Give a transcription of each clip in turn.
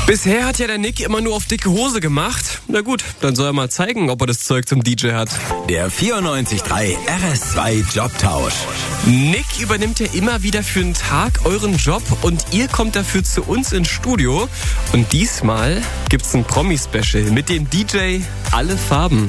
Bisher hat ja der Nick immer nur auf dicke Hose gemacht. Na gut, dann soll er mal zeigen, ob er das Zeug zum DJ hat. Der 94.3 RS2 Jobtausch. Nick übernimmt ja immer wieder für einen Tag euren Job und ihr kommt dafür zu uns ins Studio. Und diesmal gibt's ein Promi-Special mit dem DJ Alle Farben.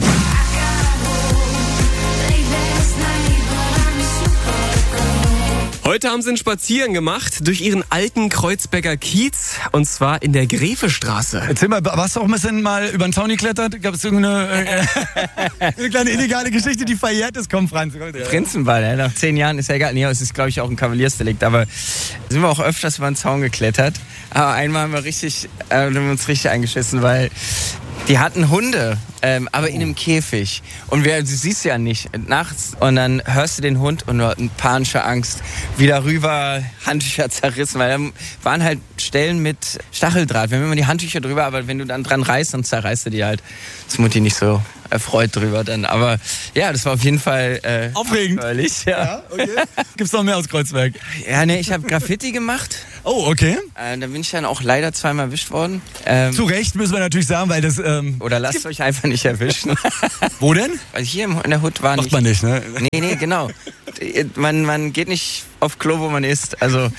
Heute haben sie einen Spaziergang gemacht durch ihren alten Kreuzberger Kiez und zwar in der Gräfestraße. Erzähl mal, warst du auch ein bisschen mal über den Zaun geklettert? Gab es irgendeine eine kleine illegale Geschichte, die verjährt ist? Komm, Franz. Prinzenball, ja, nach 10 Jahren ist ja egal. Nee, es ist, glaube ich, auch ein Kavaliersdelikt. Aber sind wir auch öfters über den Zaun geklettert. Aber einmal haben wir uns richtig eingeschissen, weil die hatten Hunde, aber in einem Käfig. Und du siehst ja nicht nachts. Und dann hörst du den Hund und nur panische Angst. Wieder rüber, Handtücher zerrissen. Weil da waren halt Stellen mit Stacheldraht. Wir haben immer die Handtücher drüber, aber wenn du dann dran reißt, dann zerreißt du die halt. Das ist Mutti nicht so erfreut drüber dann. Aber ja, das war auf jeden Fall aufregend. Ja. Okay. Gibt's noch mehr aus Kreuzberg? Ja, nee, ich habe Graffiti gemacht. Oh, okay. Da bin ich dann auch leider zweimal erwischt worden. Zu Recht müssen wir natürlich sagen, weil das... Oder lasst euch einfach nicht erwischen. Wo denn? Weil hier in der Hut war Macht man nicht, ne? Nee, genau. Man geht nicht auf Klo, wo man isst. Also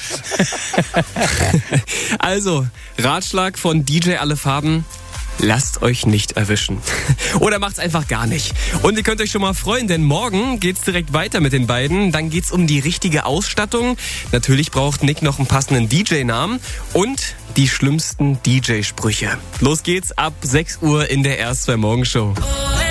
Ratschlag von DJ Alle Farben. Lasst euch nicht erwischen. Oder macht's einfach gar nicht. Und ihr könnt euch schon mal freuen, denn morgen geht's direkt weiter mit den beiden. Dann geht's um die richtige Ausstattung. Natürlich braucht Nick noch einen passenden DJ-Namen und die schlimmsten DJ-Sprüche. Los geht's ab 6 Uhr in der RS2 Morgenshow.